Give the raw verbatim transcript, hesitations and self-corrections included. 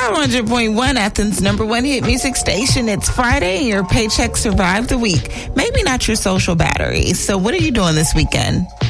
one hundred point one, Athens' number one hit music station. It's Friday and your paycheck survived the week. Maybe not your social battery. So what are you doing this weekend?